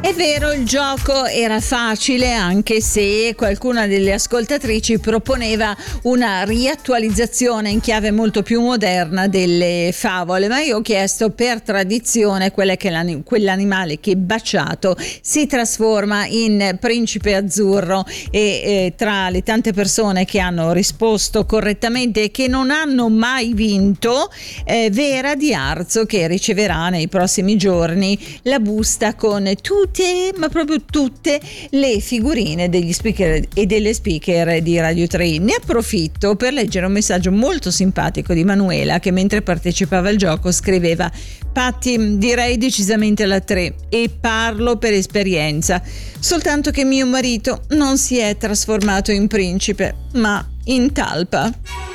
È vero, il gioco era facile, anche se qualcuna delle ascoltatrici proponeva una riattualizzazione in chiave molto più moderna delle favole, ma io ho chiesto per tradizione quell'animale che baciato si trasforma in principe azzurro e tra le tante persone che hanno risposto correttamente e che non hanno mai vinto, Vera di Arzo, che riceverà nei prossimi giorni la busta con ma proprio tutte le figurine degli speaker e delle speaker di Radio 3. Ne approfitto per leggere un messaggio molto simpatico di Manuela, che mentre partecipava al gioco scriveva: Patti, direi decisamente la 3 e parlo per esperienza, soltanto che mio marito non si è trasformato in principe ma in talpa.